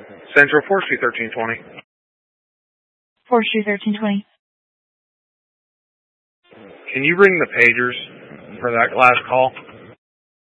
Central 4 Street 1320. 4 Street 1320. Can you ring the pagers for that last call?